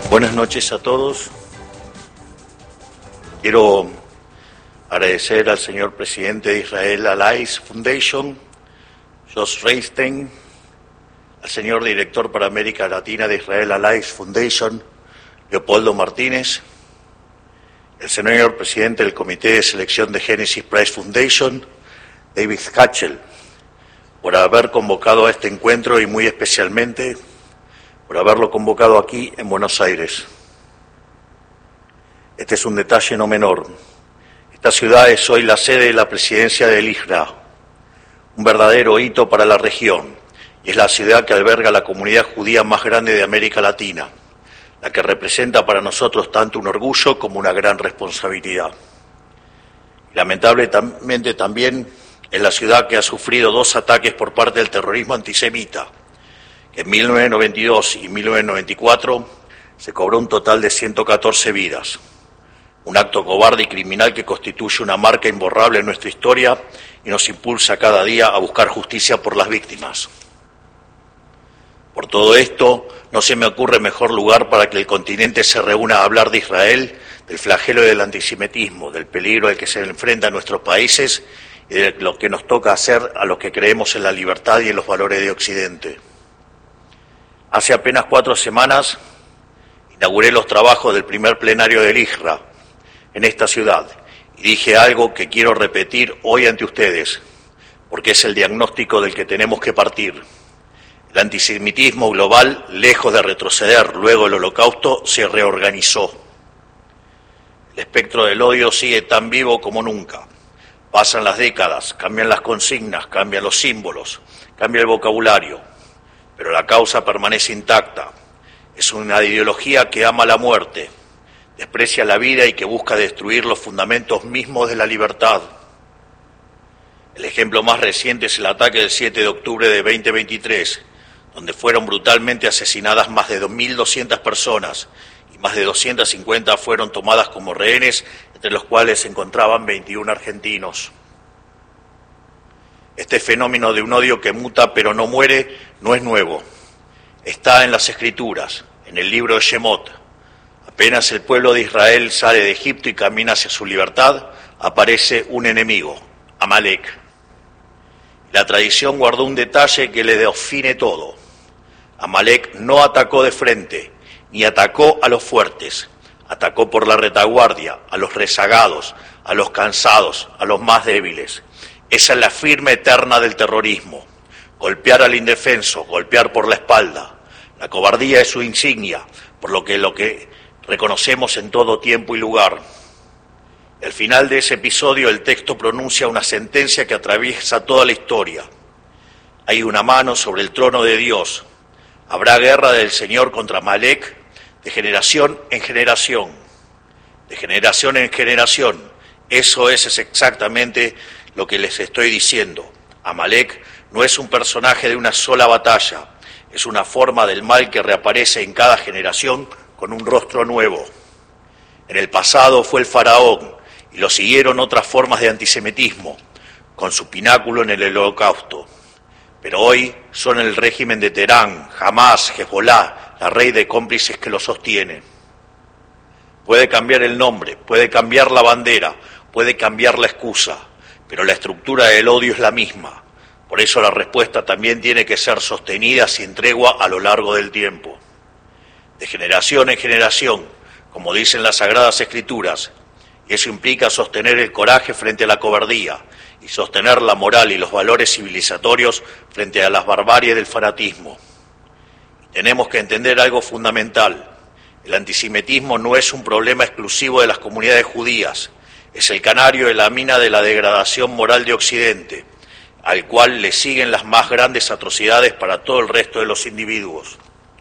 Buenas noches a todos. Quiero agradecer al señor presidente de Israel Allies Foundation, Josh Reinstein, al señor director para América Latina de Israel Allies Foundation, Leopoldo Martínez, el señor presidente del Comité de Selección de Genesis Prize Foundation, David Hatchell, por haber convocado a este encuentro y muy especialmente por haberlo convocado aquí en Buenos Aires. Este es un detalle no menor. Esta ciudad es hoy la sede de la presidencia del IJRA, un verdadero hito para la región, y es la ciudad que alberga la comunidad judía más grande de América Latina, la que representa para nosotros tanto un orgullo como una gran responsabilidad. Y lamentablemente también es la ciudad que ha sufrido 2 ataques por parte del terrorismo antisemita, que en 1992 y 1994 se cobró un total de 114 vidas. Un acto cobarde y criminal que constituye una marca imborrable en nuestra historia y nos impulsa cada día a buscar justicia por las víctimas. Por todo esto, no se me ocurre mejor lugar para que el continente se reúna a hablar de Israel, del flagelo del antisemitismo, del peligro al que se enfrentan nuestros países y de lo que nos toca hacer a los que creemos en la libertad y en los valores de Occidente. Hace apenas 4 semanas inauguré los trabajos del primer plenario del IJRA en esta ciudad y dije algo que quiero repetir hoy ante ustedes, porque es el diagnóstico del que tenemos que partir. El antisemitismo global, lejos de retroceder luego del Holocausto, se reorganizó. El espectro del odio sigue tan vivo como nunca. Pasan las décadas, cambian las consignas, cambian los símbolos, cambia el vocabulario, pero la causa permanece intacta. Es una ideología que ama la muerte, desprecia la vida y que busca destruir los fundamentos mismos de la libertad. El ejemplo más reciente es el ataque del 7 de octubre de 2023, donde fueron brutalmente asesinadas más de 2.200 personas y más de 250 fueron tomadas como rehenes, entre los cuales se encontraban 21 argentinos. Este fenómeno de un odio que muta pero no muere no es nuevo. Está en las Escrituras, en el libro de Shemot. Apenas el pueblo de Israel sale de Egipto y camina hacia su libertad, aparece un enemigo, Amalek. La tradición guardó un detalle que le define todo. Amalek no atacó de frente, ni atacó a los fuertes. Atacó por la retaguardia, a los rezagados, a los cansados, a los más débiles. Esa es la firma eterna del terrorismo. Golpear al indefenso, golpear por la espalda. La cobardía es su insignia, por lo que reconocemos en todo tiempo y lugar. Al final de ese episodio el texto pronuncia una sentencia que atraviesa toda la historia. Hay una mano sobre el trono de Dios. Habrá guerra del Señor contra Amalek de generación en generación. De generación en generación. Eso es exactamente lo que les estoy diciendo. Amalek no es un personaje de una sola batalla, es una forma del mal que reaparece en cada generación con un rostro nuevo. En el pasado fue el faraón y lo siguieron otras formas de antisemitismo, con su pináculo en el Holocausto. Pero hoy son el régimen de Teherán, Hamás, Hezbolá, la red de cómplices que lo sostienen. Puede cambiar el nombre, puede cambiar la bandera, puede cambiar la excusa, pero la estructura del odio es la misma. Por eso la respuesta también tiene que ser sostenida sin tregua a lo largo del tiempo. De generación en generación, como dicen las Sagradas Escrituras, y eso implica sostener el coraje frente a la cobardía y sostener la moral y los valores civilizatorios frente a las barbaries del fanatismo. Y tenemos que entender algo fundamental. El antisemitismo no es un problema exclusivo de las comunidades judías, es el canario de la mina de la degradación moral de Occidente, al cual le siguen las más grandes atrocidades para todo el resto de los individuos.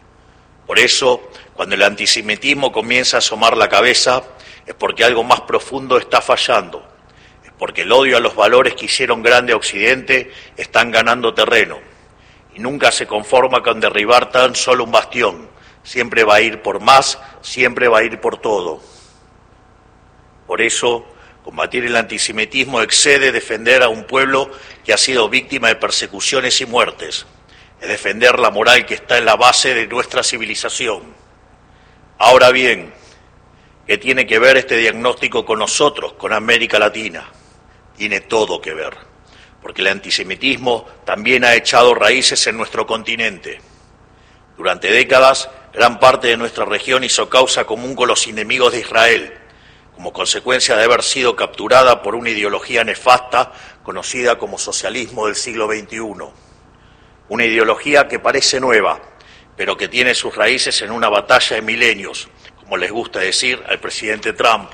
Por eso, cuando el antisemitismo comienza a asomar la cabeza, es porque algo más profundo está fallando, es porque el odio a los valores que hicieron grande a Occidente están ganando terreno, y nunca se conforma con derribar tan solo un bastión, siempre va a ir por más, siempre va a ir por todo. Por eso, combatir el antisemitismo excede defender a un pueblo que ha sido víctima de persecuciones y muertes, es defender la moral que está en la base de nuestra civilización. Ahora bien, ¿qué tiene que ver este diagnóstico con nosotros, con América Latina? Tiene todo que ver, porque el antisemitismo también ha echado raíces en nuestro continente. Durante décadas, gran parte de nuestra región hizo causa común con los enemigos de Israel, como consecuencia de haber sido capturada por una ideología nefasta conocida como socialismo del siglo XXI. Una ideología que parece nueva, pero que tiene sus raíces en una batalla de milenios, como les gusta decir al presidente Trump.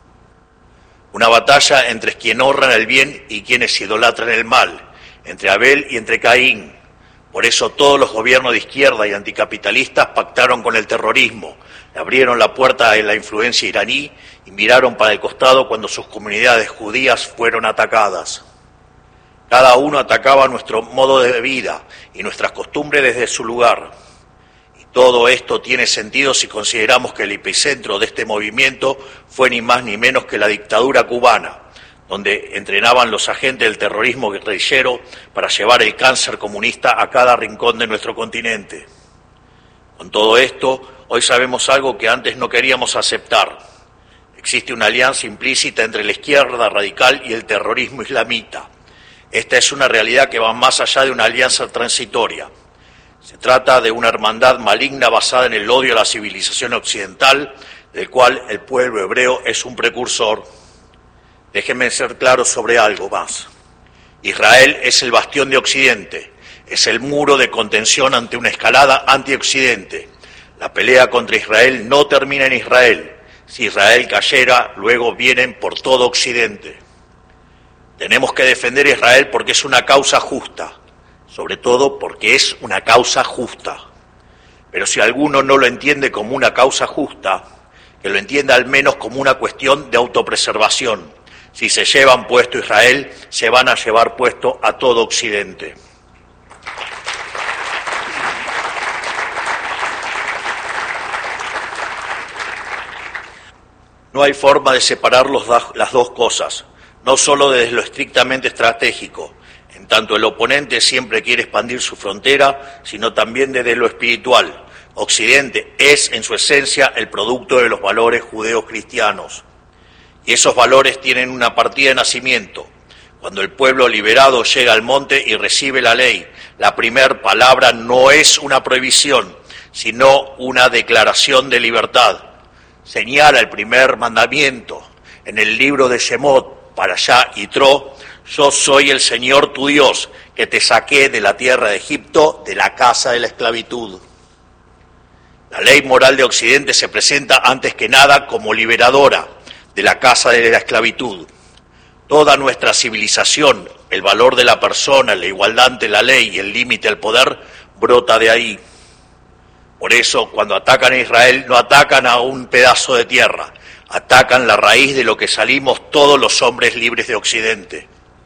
Una batalla entre quienes honran el bien y quienes idolatran el mal, entre Abel y entre Caín. Por eso todos los gobiernos de izquierda y anticapitalistas pactaron con el terrorismo, le abrieron la puerta a la influencia iraní y miraron para el costado cuando sus comunidades judías fueron atacadas. Cada uno atacaba nuestro modo de vida y nuestras costumbres desde su lugar. Y todo esto tiene sentido si consideramos que el epicentro de este movimiento fue ni más ni menos que la dictadura cubana, donde entrenaban los agentes del terrorismo guerrillero para llevar el cáncer comunista a cada rincón de nuestro continente. Con todo esto, hoy sabemos algo que antes no queríamos aceptar. Existe una alianza implícita entre la izquierda radical y el terrorismo islamita. Esta es una realidad que va más allá de una alianza transitoria. Se trata de una hermandad maligna basada en el odio a la civilización occidental, del cual el pueblo hebreo es un precursor. Déjenme ser claro sobre algo más. Israel es el bastión de Occidente, es el muro de contención ante una escalada anti-Occidente. La pelea contra Israel no termina en Israel. Si Israel cayera, luego vienen por todo Occidente. Tenemos que defender a Israel porque es una causa justa, sobre todo porque es una causa justa. Pero si alguno no lo entiende como una causa justa, que lo entienda al menos como una cuestión de autopreservación. Si se llevan puesto Israel, se van a llevar puesto a todo Occidente. No hay forma de separar las dos cosas, no solo desde lo estrictamente estratégico, en tanto el oponente siempre quiere expandir su frontera, sino también desde lo espiritual. Occidente es, en su esencia, el producto de los valores judeos-cristianos. Y esos valores tienen una partida de nacimiento. Cuando el pueblo liberado llega al monte y recibe la ley, la primer palabra no es una prohibición, sino una declaración de libertad. Señala el primer mandamiento en el libro de Shemot, Parashá Yitro: yo soy el Señor tu Dios, que te saqué de la tierra de Egipto, de la casa de la esclavitud. La ley moral de Occidente se presenta antes que nada como liberadora de la casa de la esclavitud. Toda nuestra civilización, el valor de la persona, la igualdad ante la ley y el límite al poder, brota de ahí. Por eso, cuando atacan a Israel, no atacan a un pedazo de tierra, atacan la raíz de lo que salimos todos los hombres libres de Occidente.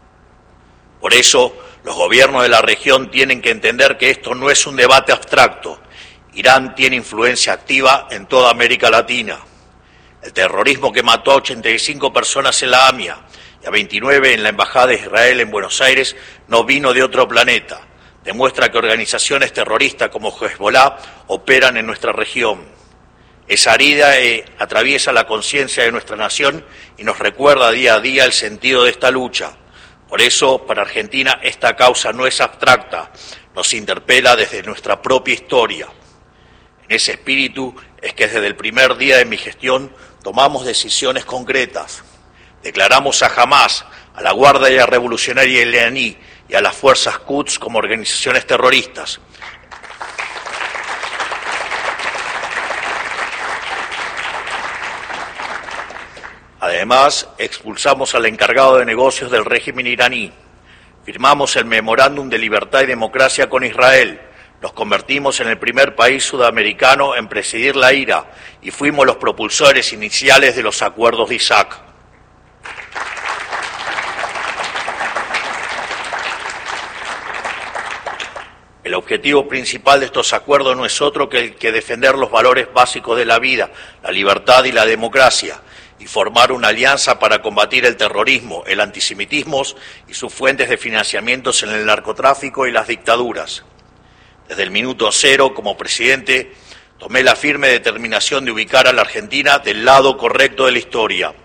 Por eso, los gobiernos de la región tienen que entender que esto no es un debate abstracto. Irán tiene influencia activa en toda América Latina. El terrorismo que mató a 85 personas en la AMIA y a 29 en la Embajada de Israel en Buenos Aires no vino de otro planeta. Demuestra que organizaciones terroristas como Hezbollah operan en nuestra región. Esa herida atraviesa la conciencia de nuestra nación y nos recuerda día a día el sentido de esta lucha. Por eso, para Argentina, esta causa no es abstracta, nos interpela desde nuestra propia historia. En ese espíritu es que desde el primer día de mi gestión tomamos decisiones concretas. Declaramos a Hamás, a la Guardia Revolucionaria Iraní y a las fuerzas Quds como organizaciones terroristas. Además, expulsamos al encargado de negocios del régimen iraní. Firmamos el memorándum de libertad y democracia con Israel. Nos convertimos en el primer país sudamericano en presidir la IRA y fuimos los propulsores iniciales de los acuerdos de Isaac. El objetivo principal de estos acuerdos no es otro que el que defender los valores básicos de la vida, la libertad y la democracia, y formar una alianza para combatir el terrorismo, el antisemitismo y sus fuentes de financiamientos en el narcotráfico y las dictaduras. Desde el minuto cero, como presidente, tomé la firme determinación de ubicar a la Argentina del lado correcto de la historia.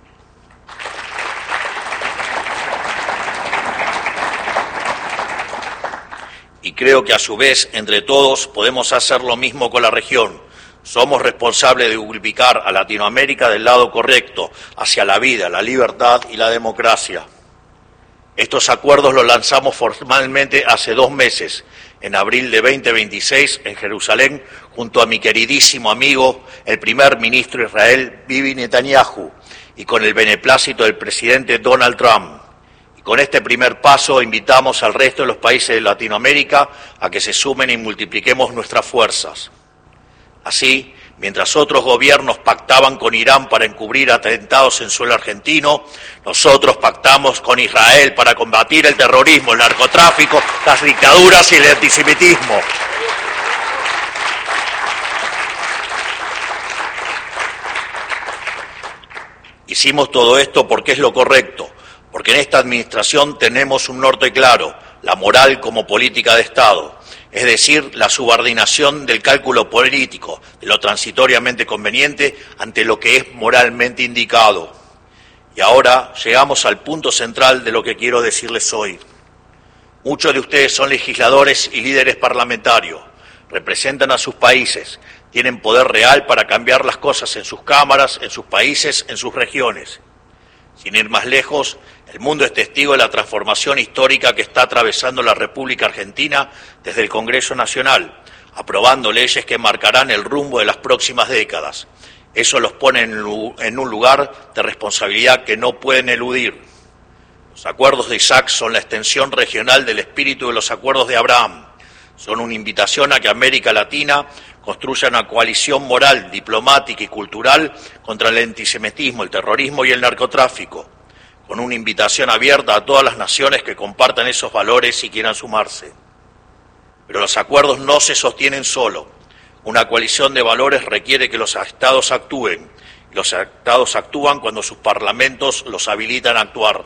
Y creo que a su vez, entre todos, podemos hacer lo mismo con la región. Somos responsables de ubicar a Latinoamérica del lado correcto, hacia la vida, la libertad y la democracia. Estos acuerdos los lanzamos formalmente hace 2 meses, en abril de 2026, en Jerusalén, junto a mi queridísimo amigo, el primer ministro de Israel, Bibi Netanyahu, y con el beneplácito del presidente Donald Trump. Y con este primer paso invitamos al resto de los países de Latinoamérica a que se sumen y multipliquemos nuestras fuerzas. Así, mientras otros gobiernos pactaban con Irán para encubrir atentados en suelo argentino, nosotros pactamos con Israel para combatir el terrorismo, el narcotráfico, las dictaduras y el antisemitismo. Hicimos todo esto porque es lo correcto, porque en esta administración tenemos un norte claro, la moral como política de Estado. Es decir, la subordinación del cálculo político, de lo transitoriamente conveniente ante lo que es moralmente indicado. Y ahora llegamos al punto central de lo que quiero decirles hoy. Muchos de ustedes son legisladores y líderes parlamentarios, representan a sus países, tienen poder real para cambiar las cosas en sus cámaras, en sus países, en sus regiones. Sin ir más lejos, el mundo es testigo de la transformación histórica que está atravesando la República Argentina desde el Congreso Nacional, aprobando leyes que marcarán el rumbo de las próximas décadas. Eso los pone en un lugar de responsabilidad que no pueden eludir. Los acuerdos de Isaac son la extensión regional del espíritu de los acuerdos de Abraham. Son una invitación a que América Latina construya una coalición moral, diplomática y cultural contra el antisemitismo, el terrorismo y el narcotráfico, con una invitación abierta a todas las naciones que compartan esos valores y quieran sumarse. Pero los acuerdos no se sostienen solo. Una coalición de valores requiere que los estados actúen, y los estados actúan cuando sus parlamentos los habilitan a actuar.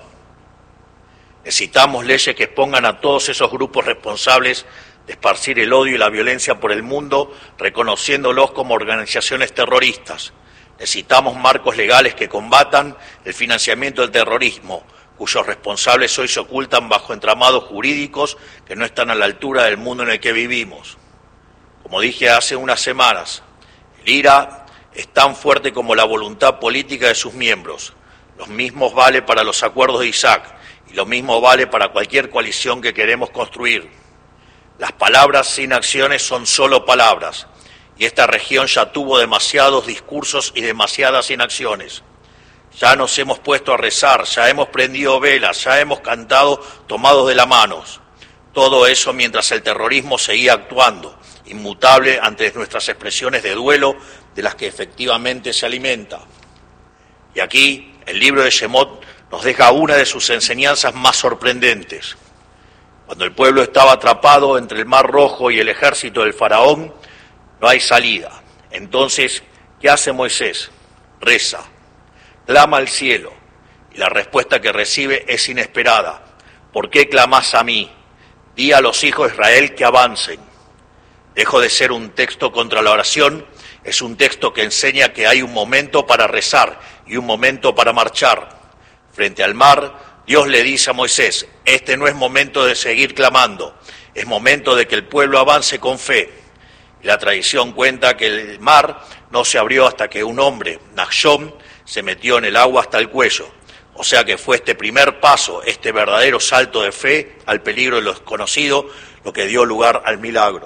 Necesitamos leyes que expongan a todos esos grupos responsables de esparcir el odio y la violencia por el mundo, reconociéndolos como organizaciones terroristas. Necesitamos marcos legales que combatan el financiamiento del terrorismo, cuyos responsables hoy se ocultan bajo entramados jurídicos que no están a la altura del mundo en el que vivimos. Como dije hace unas semanas, el IRA es tan fuerte como la voluntad política de sus miembros. Lo mismo vale para los acuerdos de Isaac y lo mismo vale para cualquier coalición que queremos construir. Las palabras sin acciones son solo palabras, y esta región ya tuvo demasiados discursos y demasiadas inacciones. Ya nos hemos puesto a rezar, ya hemos prendido velas, ya hemos cantado tomados de la mano. Todo eso mientras el terrorismo seguía actuando, inmutable ante nuestras expresiones de duelo de las que efectivamente se alimenta. Y aquí el libro de Shemot nos deja una de sus enseñanzas más sorprendentes. Cuando el pueblo estaba atrapado entre el Mar Rojo y el ejército del faraón, no hay salida. Entonces, ¿qué hace Moisés? Reza, clama al cielo, y la respuesta que recibe es inesperada. ¿Por qué clamás a mí? Di a los hijos de Israel que avancen. Dejó de ser un texto contra la oración, es un texto que enseña que hay un momento para rezar y un momento para marchar. Frente al mar, Dios le dice a Moisés, este no es momento de seguir clamando, es momento de que el pueblo avance con fe. Y la tradición cuenta que el mar no se abrió hasta que un hombre, Nachshon, se metió en el agua hasta el cuello. O sea que fue este primer paso, este verdadero salto de fe al peligro de lo desconocido, lo que dio lugar al milagro.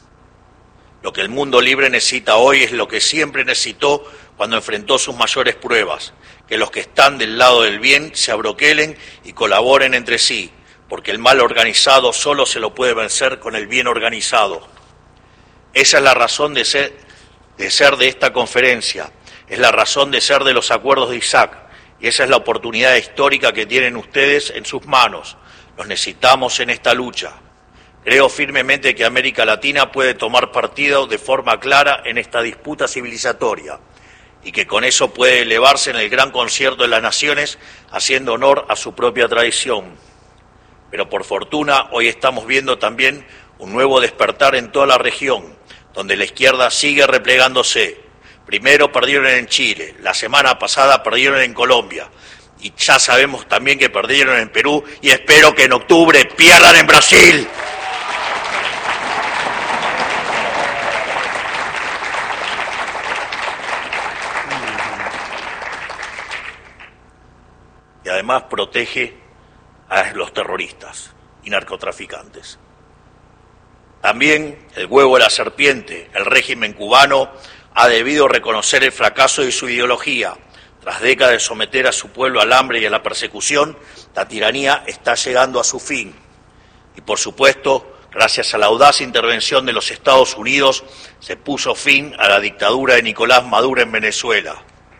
Lo que el mundo libre necesita hoy es lo que siempre necesitó cuando enfrentó sus mayores pruebas, que los que están del lado del bien se abroquelen y colaboren entre sí, porque el mal organizado solo se lo puede vencer con el bien organizado. Esa es la razón de ser de esta conferencia, es la razón de ser de los acuerdos de Isaac, y esa es la oportunidad histórica que tienen ustedes en sus manos. Los necesitamos en esta lucha. Creo firmemente que América Latina puede tomar partido de forma clara en esta disputa civilizatoria, y que con eso puede elevarse en el gran concierto de las naciones, haciendo honor a su propia tradición. Pero por fortuna, hoy estamos viendo también un nuevo despertar en toda la región, donde la izquierda sigue replegándose. Primero perdieron en Chile, la semana pasada perdieron en Colombia, y ya sabemos también que perdieron en Perú, y espero que en octubre pierdan en Brasil. Y además protege a los terroristas y narcotraficantes. También el huevo de la serpiente, el régimen cubano, ha debido reconocer el fracaso de su ideología. Tras décadas de someter a su pueblo al hambre y a la persecución, la tiranía está llegando a su fin. Y por supuesto, gracias a la audaz intervención de los Estados Unidos, se puso fin a la dictadura de Nicolás Maduro en Venezuela.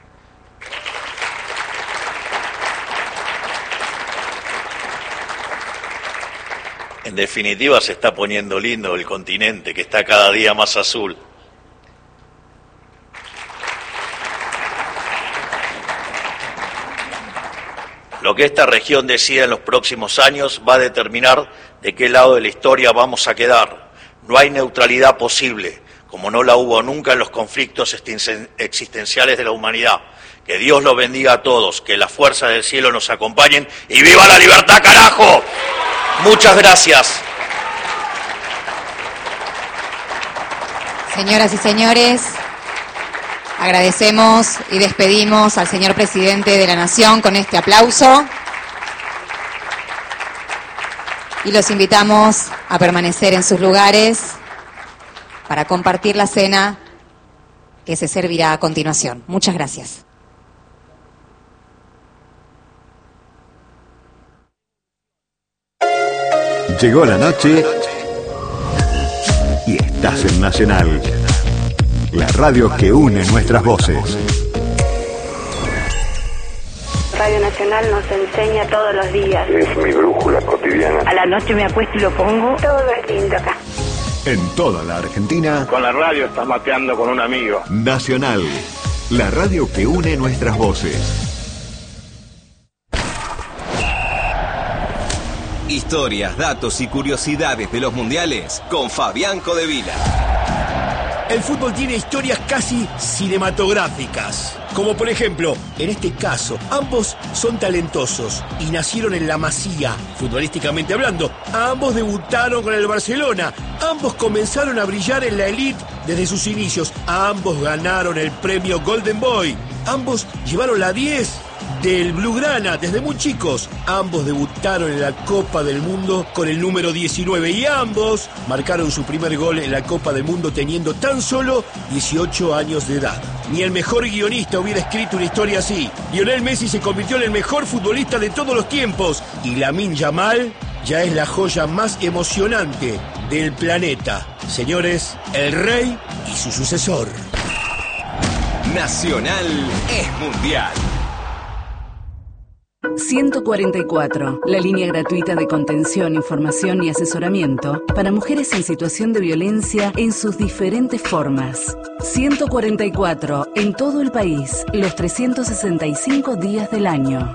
En definitiva, se está poniendo lindo el continente, que está cada día más azul. Lo que esta región decida en los próximos años va a determinar de qué lado de la historia vamos a quedar. No hay neutralidad posible, como no la hubo nunca en los conflictos existenciales de la humanidad. Que Dios los bendiga a todos, que las fuerzas del cielo nos acompañen y ¡viva la libertad, carajo! Muchas gracias. Señoras y señores, agradecemos y despedimos al señor presidente de la Nación con este aplauso y los invitamos a permanecer en sus lugares para compartir la cena que se servirá a continuación. Muchas gracias. Llegó la noche y estás en Nacional, la radio que une nuestras voces. Radio Nacional nos enseña todos los días. Es mi brújula cotidiana. A la noche me acuesto y lo pongo. Todo es lindo acá. En toda la Argentina. Con la radio estás mateando con un amigo. Nacional, la radio que une nuestras voces. Historias, datos y curiosidades de los mundiales con Fabián Codevila. El fútbol tiene historias casi cinematográficas. Como por ejemplo, en este caso, ambos son talentosos y nacieron en la Masía, futbolísticamente hablando. Ambos debutaron con el Barcelona. Ambos comenzaron a brillar en la elite desde sus inicios. Ambos ganaron el premio Golden Boy. Ambos llevaron la 10 del Blaugrana desde muy chicos. Ambos debutaron en la Copa del Mundo con el número 19 y ambos marcaron su primer gol en la Copa del Mundo teniendo tan solo 18 años de edad. Ni el mejor guionista hubiera escrito una historia así. Lionel Messi se convirtió en el mejor futbolista de todos los tiempos y Lamine Yamal ya es la joya más emocionante del planeta. Señores, el rey y su sucesor. Nacional es mundial. 144, la línea gratuita de contención, información y asesoramiento para mujeres en situación de violencia en sus diferentes formas. 144, en todo el país, los 365 días del año.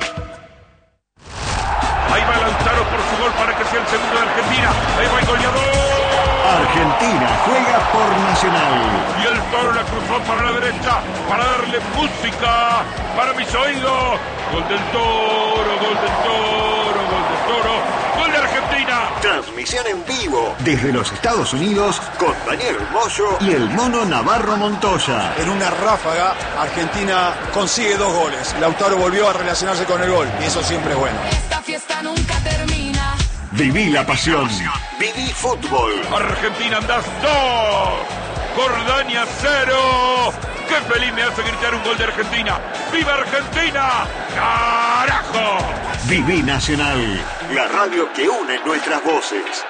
Ahí va Lautaro por su gol para que sea el segundo de Argentina. Ahí va el goleador. Argentina juega por Nacional. Y el Toro la cruzó para la derecha para darle música para mis oídos. Gol del Toro, gol del Toro, gol del Toro, gol de Argentina. Transmisión en vivo desde los Estados Unidos con Daniel Moyo y el Mono Navarro Montoya. En una ráfaga, Argentina consigue 2 goles. Lautaro volvió a relacionarse con el gol y eso siempre es bueno. Esta fiesta nunca termina. Viví la pasión. Viví fútbol. Argentina andás 2, Jordania 0. ¡Qué feliz me hace gritar un gol de Argentina! ¡Viva Argentina! ¡Carajo! Viví Nacional, la radio que une nuestras voces.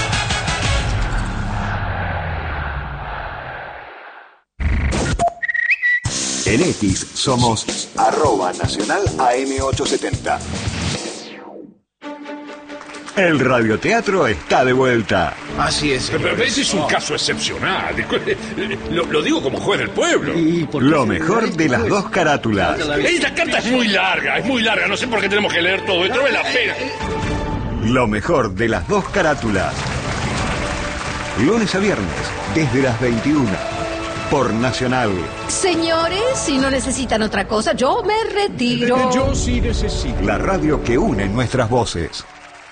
En X somos @Nacional AM870. El radioteatro está de vuelta. Así es. Pero ese es un caso excepcional. Lo digo como juez del pueblo. Lo mejor de las 2 carátulas. Esta carta es muy larga. No sé por qué tenemos que leer todo. Esto vale la pena. Lo mejor de las 2 carátulas. Lunes a viernes, desde las 21. Por Nacional. Señores, si no necesitan otra cosa, yo me retiro. Yo sí necesito. La radio que une nuestras voces.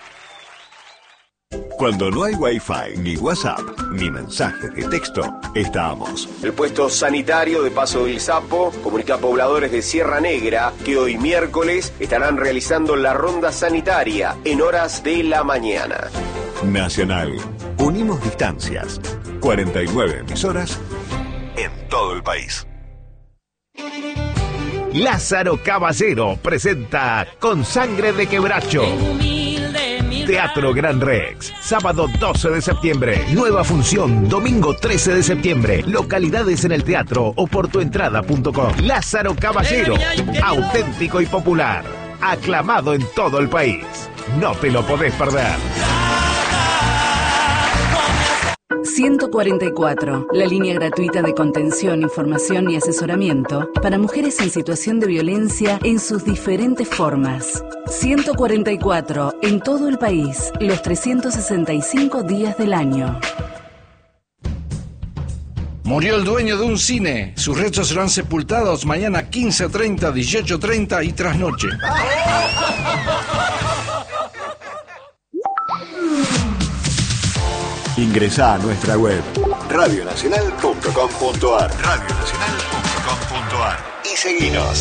Cuando no hay Wi-Fi, ni WhatsApp, ni mensajes de texto, estamos. El puesto sanitario de Paso del Sapo comunica a pobladores de Sierra Negra que hoy miércoles estarán realizando la ronda sanitaria en horas de la mañana. Nacional. Unimos distancias. 49 emisoras en todo el país. Lázaro Caballero presenta Con Sangre de Quebracho. Teatro Gran Rex, sábado 12 de septiembre. Nueva función, domingo 13 de septiembre. Localidades en el teatro o por tuentrada.com. Lázaro Caballero, auténtico y popular. Aclamado en todo el país. No te lo podés perder. 144, la línea gratuita de contención, información y asesoramiento para mujeres en situación de violencia en sus diferentes formas. 144, en todo el país, los 365 días del año. Murió el dueño de un cine. Sus restos serán sepultados mañana 15:30, 18:30 y trasnoche. Ingresá a nuestra web radionacional.com.ar y seguinos.